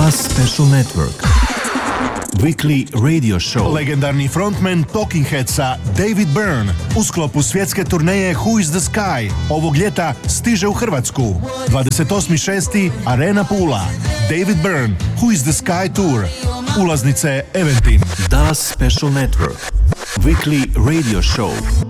Dallas Special Network. Weekly radio show. Legendarni frontman Talking Headsa David Byrne u sklopu svjetske turneje Who is the Sky ovog ljeta stiže u Hrvatsku. 28.6. Arena Pula. David Byrne, Who is the Sky Tour. Ulaznice Eventim. Dallas Special Network. Weekly radio show.